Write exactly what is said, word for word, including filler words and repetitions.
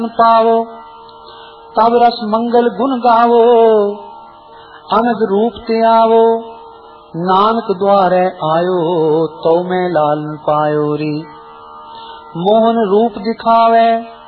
पावो तब रस मंगल गुण गावो, अनद रूप ते आवो नानक द्वारे आयो, तो मैं लालन पायो री। मोहन रूप दिखावे